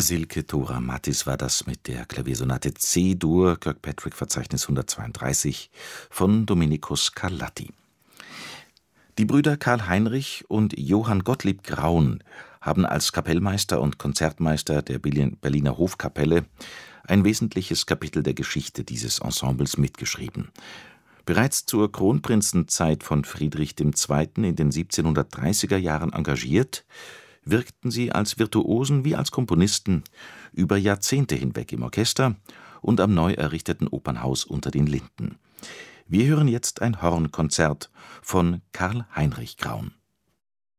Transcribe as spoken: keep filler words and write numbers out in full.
Silke Thora Mattis war das mit der Klaviersonate C-Dur, Kirkpatrick-Verzeichnis hundertzweiunddreißig von Domenico Scarlatti. Die Brüder Karl Heinrich und Johann Gottlieb Graun haben als Kapellmeister und Konzertmeister der Berliner Hofkapelle ein wesentliches Kapitel der Geschichte dieses Ensembles mitgeschrieben. Bereits zur Kronprinzenzeit von Friedrich der Zweite. in den siebzehnhundertdreißiger Jahren engagiert, wirkten sie als Virtuosen wie als Komponisten über Jahrzehnte hinweg im Orchester und am neu errichteten Opernhaus Unter den Linden. Wir hören jetzt ein Hornkonzert von Karl Heinrich Graun.